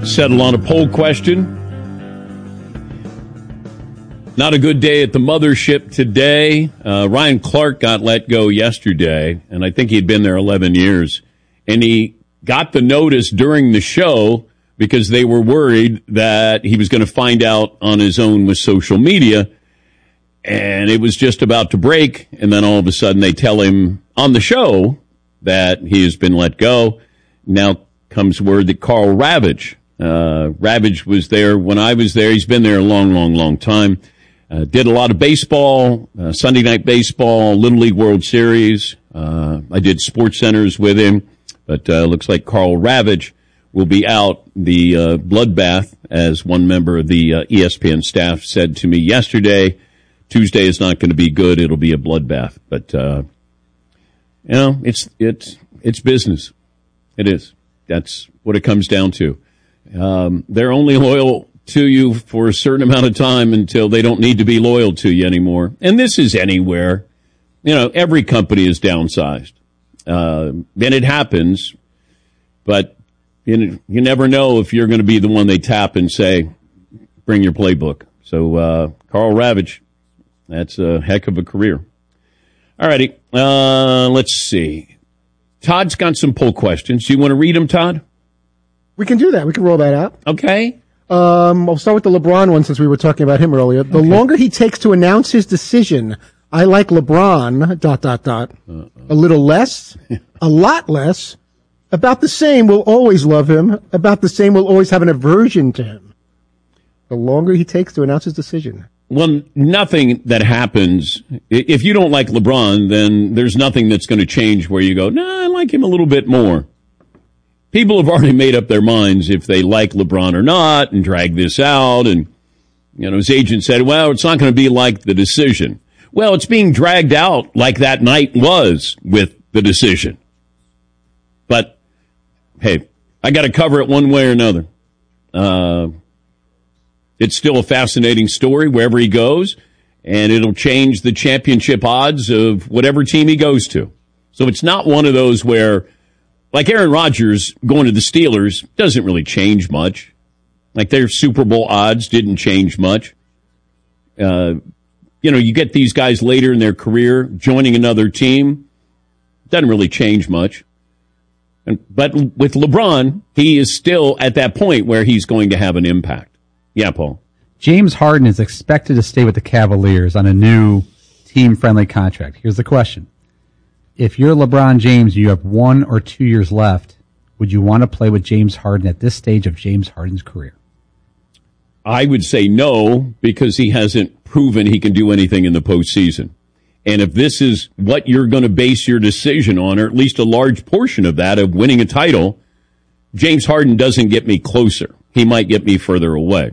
Settle on a poll question. Not a good day at the mothership today. Ryan Clark got let go yesterday, and I think he'd been there 11 years. And he got the notice during the show because they were worried that he was going to find out on his own with social media. And it was just about to break, and then all of a sudden they tell him on the show that he has been let go. Now comes word that Carl Ravage was there when I was there. He's been there a long time. Did a lot of baseball, Sunday Night Baseball, Little League World Series. I did Sports Centers with him, but looks like Carl Ravage will be out the bloodbath, as one member of the ESPN staff said to me yesterday. Tuesday is not going to be good. It'll be a bloodbath. But, it's business. It is. That's what it comes down to. They're only loyal to you for a certain amount of time until they don't need to be loyal to you anymore. And this is anywhere. Every company is downsized. And it happens, but you never know if you're going to be the one they tap and say, bring your playbook. So, Carl Ravage, that's a heck of a career. All righty. Let's see. Todd's got some poll questions. Do you want to read them, Todd? We can do that. We can roll that out. Okay. I'll start with the LeBron one since we were talking about him earlier. The longer he takes to announce his decision, I like LeBron, ... A little less, a lot less, about the same, will always love him, about the same, will always have an aversion to him. The longer he takes to announce his decision. Well, nothing that happens, if you don't like LeBron, then there's nothing that's going to change where you go, nah, I like him a little bit more. People have already made up their minds if they like LeBron or not and drag this out. And, his agent said, well, it's not going to be like the decision. Well, it's being dragged out like that night was with the decision. But, hey, I got to cover it one way or another. It's still a fascinating story wherever he goes, and it'll change the championship odds of whatever team he goes to. So it's not one of those where, like Aaron Rodgers going to the Steelers, doesn't really change much. Like their Super Bowl odds didn't change much. You get these guys later in their career joining another team, doesn't really change much. But with LeBron, he is still at that point where he's going to have an impact. Yeah, Paul. James Harden is expected to stay with the Cavaliers on a new team-friendly contract. Here's the question. If you're LeBron James, you have 1 or 2 years left, would you want to play with James Harden at this stage of James Harden's career? I would say no, because he hasn't proven he can do anything in the postseason. And if this is what you're going to base your decision on, or at least a large portion of that, of winning a title, James Harden doesn't get me closer. He might get me further away.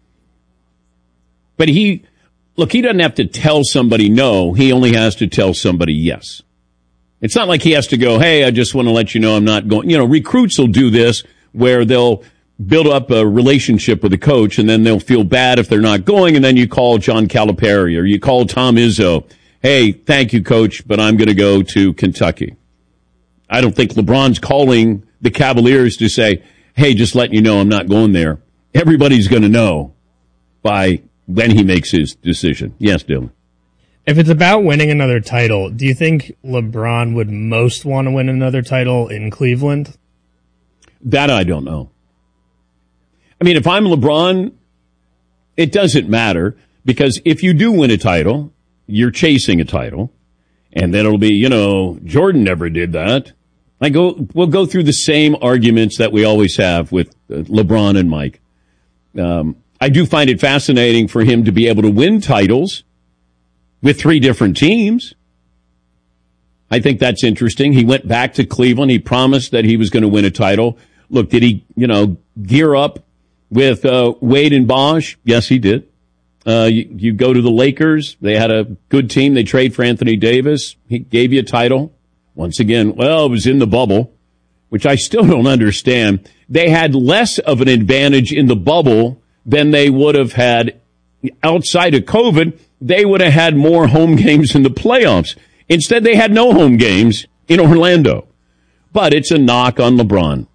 But he doesn't have to tell somebody no. He only has to tell somebody yes. It's not like he has to go, hey, I just want to let you know I'm not going. Recruits will do this where they'll build up a relationship with a coach and then they'll feel bad if they're not going. And then you call John Calipari or you call Tom Izzo. Hey, thank you, coach, but I'm going to go to Kentucky. I don't think LeBron's calling the Cavaliers to say, hey, just letting you know I'm not going there. Everybody's going to know by when he makes his decision. Yes, Dylan. If it's about winning another title, do you think LeBron would most want to win another title in Cleveland? That I don't know. I mean, if I'm LeBron, it doesn't matter, because if you do win a title, you're chasing a title, and then it'll be, Jordan never did that. We'll go through the same arguments that we always have with LeBron and Mike. I do find it fascinating for him to be able to win titles with 3 different teams. I think that's interesting. He went back to Cleveland. He promised that he was going to win a title. Look, did he, gear up with Wade and Bosh? Yes, he did. You go to the Lakers. They had a good team. They trade for Anthony Davis. He gave you a title. Once again, it was in the bubble, which I still don't understand. They had less of an advantage in the bubble than they would have had outside of COVID. They would have had more home games in the playoffs. Instead, they had no home games in Orlando. But it's a knock on LeBron.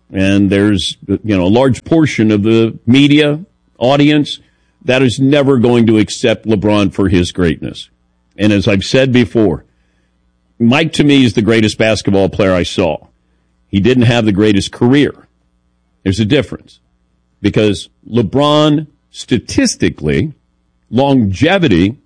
And there's, a large portion of the media audience that is never going to accept LeBron for his greatness. And as I've said before, Mike to me is the greatest basketball player I saw. He didn't have the greatest career. There's a difference. Because LeBron, statistically, longevity,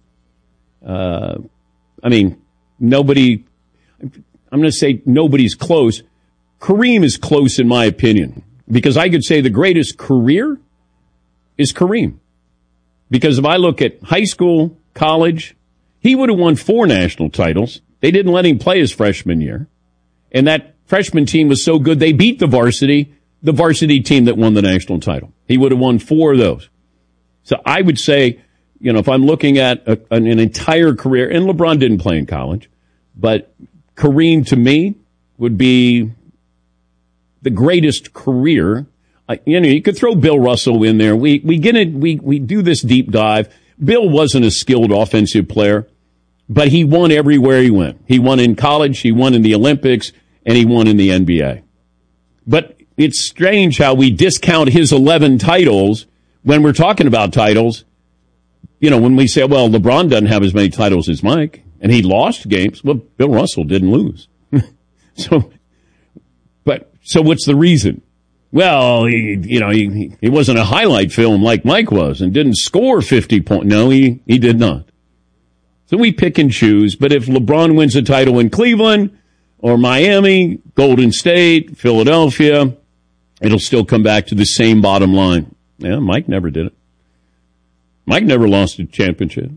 nobody, I'm going to say nobody's close. Kareem is close in my opinion. Because I could say the greatest career is Kareem. Because if I look at high school, college, he would have won 4 national titles. They didn't let him play his freshman year. And that freshman team was so good, they beat the varsity team that won the national title. He would have won 4 of those. So I would say, if I'm looking at an entire career, and LeBron didn't play in college, but Kareem to me would be the greatest career. You could throw Bill Russell in there. We get it. We do this deep dive. Bill wasn't a skilled offensive player, but he won everywhere he went. He won in college, he won in the Olympics, and he won in the NBA. But it's strange how we discount his 11 titles when we're talking about titles. When we say, well, LeBron doesn't have as many titles as Mike, and he lost games. Well, Bill Russell didn't lose. So what's the reason? Well, he wasn't a highlight film like Mike was and didn't score 50 points. No, he did not. So we pick and choose. But if LeBron wins a title in Cleveland or Miami, Golden State, Philadelphia, it'll still come back to the same bottom line. Yeah, Mike never did it. Mike never lost a championship.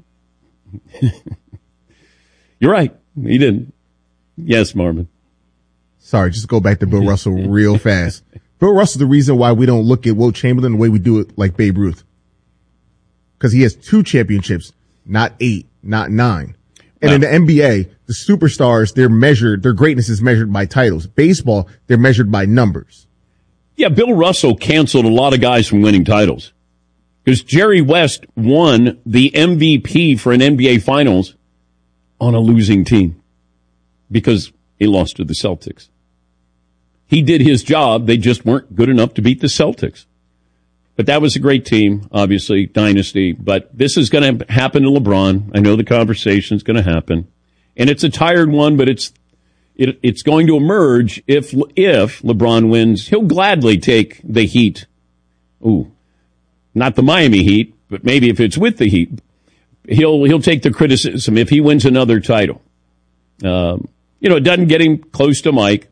You're right. He didn't. Yes, Marvin. Sorry, just go back to Bill Russell real fast. Bill Russell's the reason why we don't look at Wilt Chamberlain the way we do it like Babe Ruth. Because he has 2 championships, not 8, not 9. And in the NBA, the superstars, their greatness is measured by titles. Baseball, they're measured by numbers. Yeah, Bill Russell canceled a lot of guys from winning titles. Because Jerry West won the MVP for an NBA Finals on a losing team. Because he lost to the Celtics. He did his job. They just weren't good enough to beat the Celtics. But that was a great team, obviously, dynasty. But this is going to happen to LeBron. I know the conversation's going to happen. And it's a tired one, but it's going to emerge if LeBron wins. He'll gladly take the Heat. Ooh, not the Miami Heat, but maybe if it's with the Heat, he'll take the criticism if he wins another title. It doesn't get him close to Mike.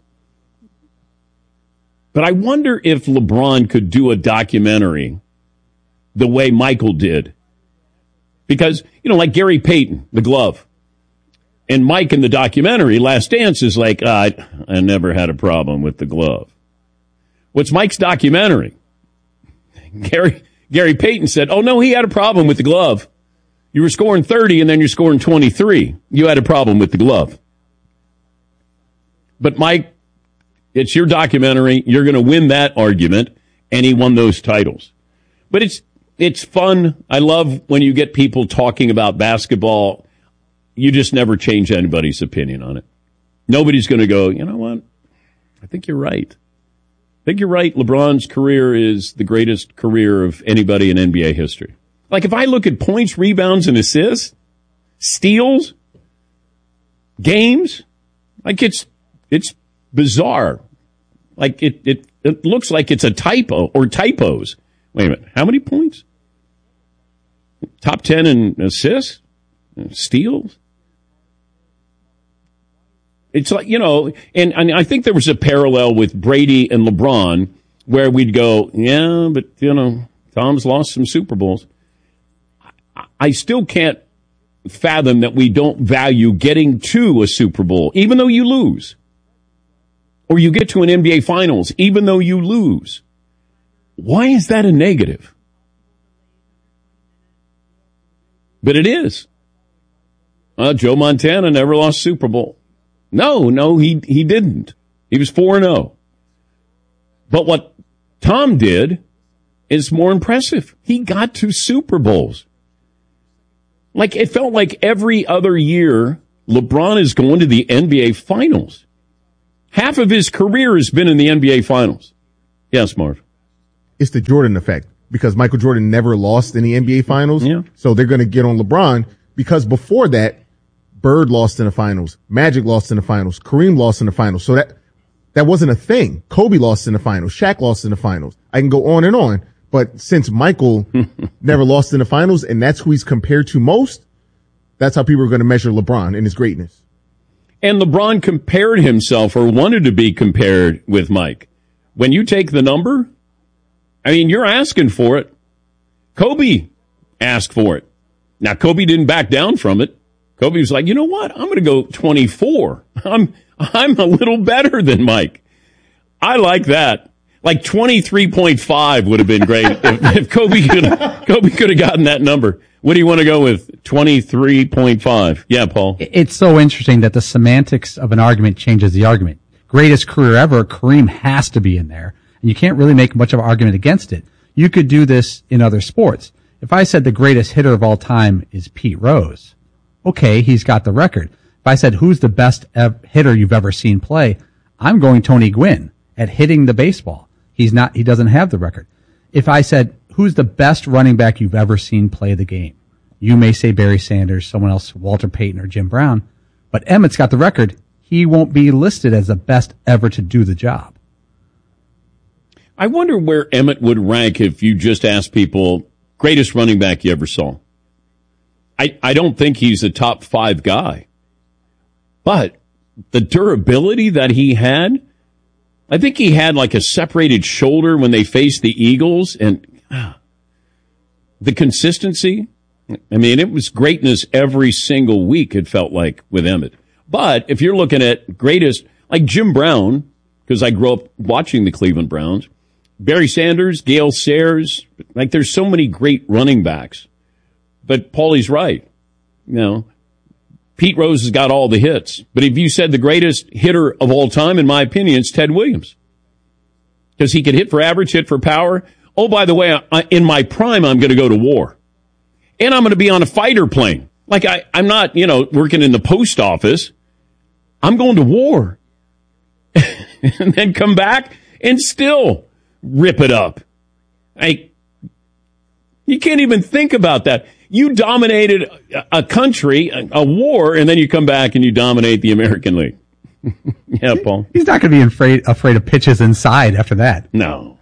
But I wonder if LeBron could do a documentary the way Michael did. Because, like Gary Payton, the glove. And Mike in the documentary, Last Dance, is like, I never had a problem with the glove. What's Mike's documentary? Gary Payton said, oh, no, he had a problem with the glove. You were scoring 30 and then you're scoring 23. You had a problem with the glove. But Mike, it's your documentary. You're going to win that argument. And he won those titles. But it's fun. I love when you get people talking about basketball. You just never change anybody's opinion on it. Nobody's going to go, you know what? I think you're right. I think you're right. LeBron's career is the greatest career of anybody in NBA history. Like if I look at points, rebounds, and assists, steals, games, like it's bizarre. Like it looks like it's a typo or typos. Wait a minute. How many points? Top 10 in assists? Steals? It's like, and I think there was a parallel with Brady and LeBron where we'd go, yeah, but, Tom's lost some Super Bowls. I still can't fathom that we don't value getting to a Super Bowl, even though you lose. Or you get to an NBA Finals, even though you lose. Why is that a negative? But it is. Joe Montana never lost Super Bowl. No, he didn't. He was 4-0. But what Tom did is more impressive. He got to Super Bowls. Like, it felt like every other year, LeBron is going to the NBA Finals. Half of his career has been in the NBA Finals. Yes, Marv. It's the Jordan effect because Michael Jordan never lost in the NBA finals. Yeah. So they're going to get on LeBron because before that, Bird lost in the finals. Magic lost in the finals. Kareem lost in the finals. So that wasn't a thing. Kobe lost in the finals. Shaq lost in the finals. I can go on and on. But since Michael never lost in the finals and that's who he's compared to most, that's how people are going to measure LeBron and his greatness. And LeBron compared himself or wanted to be compared with Mike. When you take the number, I mean, you're asking for it. Kobe asked for it. Now, Kobe didn't back down from it. Kobe was like, you know what? I'm going to go 24. I'm a little better than Mike. I like that. Like 23.5 would have been great if Kobe could have gotten that number. What do you want to go with? 23.5. Yeah, Paul. It's so interesting that the semantics of an argument changes the argument. Greatest career ever, Kareem has to be in there. And you can't really make much of an argument against it. You could do this in other sports. If I said the greatest hitter of all time is Pete Rose, okay, he's got the record. If I said who's the best hitter you've ever seen play, I'm going Tony Gwynn at hitting the baseball. He doesn't have the record. If I said who's the best running back you've ever seen play the game, you may say Barry Sanders, someone else, Walter Payton or Jim Brown, but Emmett's got the record. He won't be listed as the best ever to do the job. I wonder where Emmett would rank if you just asked people, greatest running back you ever saw. I don't think he's a top 5 guy. But the durability that he had, I think he had like a separated shoulder when they faced the Eagles, and the consistency, I mean, it was greatness every single week, it felt like, with Emmett. But if you're looking at greatest, like Jim Brown, because I grew up watching the Cleveland Browns, Barry Sanders, Gale Sayers, like there's so many great running backs. But Paulie's right. You know, Pete Rose has got all the hits. But if you said the greatest hitter of all time, in my opinion, it's Ted Williams. Because he could hit for average, hit for power. Oh, by the way, in my prime, I'm going to go to war. And I'm going to be on a fighter plane. Like I'm not, working in the post office. I'm going to war. And then come back and still rip it up. You can't even think about that. You dominated a country, a war, and then you come back and you dominate the American League. Yeah, Paul. He's not going to be afraid of pitches inside after that. No.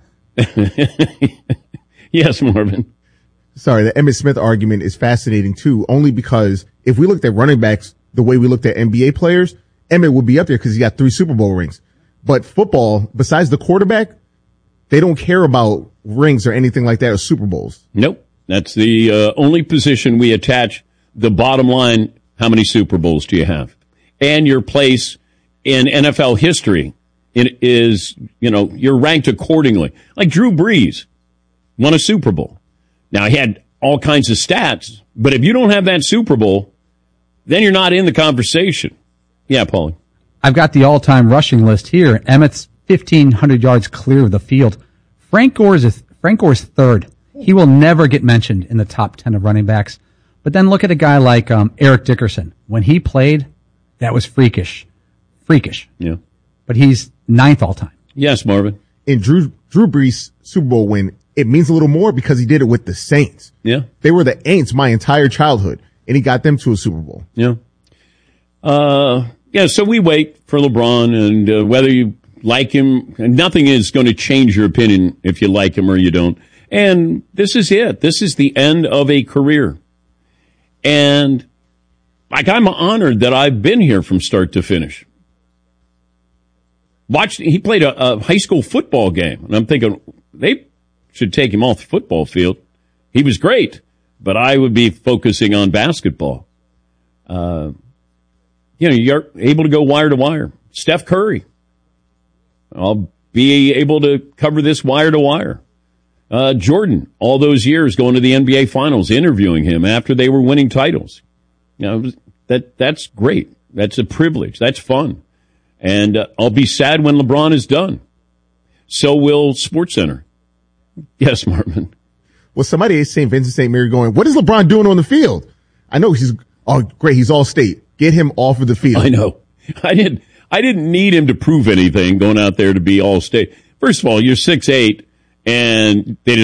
Yes, Marvin. Sorry, the Emmitt Smith argument is fascinating too, only because if we looked at running backs the way we looked at NBA players, Emmitt would be up there because he got 3 Super Bowl rings. But football, besides the quarterback, they don't care about rings or anything like that or Super Bowls. Nope. That's the only position we attach the bottom line. How many Super Bowls do you have? And your place in NFL history is, you're ranked accordingly. Like Drew Brees won a Super Bowl. Now, he had all kinds of stats, but if you don't have that Super Bowl, then you're not in the conversation. Yeah, Paulie. I've got the all-time rushing list here. Emmett's 1,500 yards clear of the field. Frank Gore's third. He will never get mentioned in the top 10 of running backs. But then look at a guy like Eric Dickerson. When he played, that was freakish. Yeah. But he's 9th all-time. Yes, Marvin. In Drew Brees' Super Bowl win, it means a little more because he did it with the Saints. Yeah. They were the Aints my entire childhood, and he got them to a Super Bowl. Yeah. So we wait for LeBron, and whether you like him, nothing is going to change your opinion if you like him or you don't. And this is it. This is the end of a career. And I'm honored that I've been here from start to finish. He played a high school football game, and I'm thinking they should take him off the football field. He was great, but I would be focusing on basketball. You're able to go wire to wire. Steph Curry. I'll be able to cover this wire to wire. Jordan, all those years going to the NBA Finals, interviewing him after they were winning titles. That's great. That's a privilege. That's fun. And I'll be sad when LeBron is done. So will SportsCenter. Yes, Marvin. Well, somebody at St. Vincent St. Mary going, what is LeBron doing on the field? I know great. He's all state. Get him off of the field. I know. I didn't need him to prove anything going out there to be all state. First of all, you're 6'8", and they